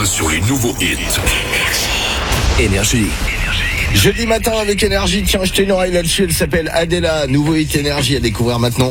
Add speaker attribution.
Speaker 1: main sur les nouveaux hits.
Speaker 2: Énergie. Jeudi matin avec Énergie, tiens, jetez une oreille là-dessus, elle s'appelle Adela, nouveau hit Énergie à découvrir maintenant.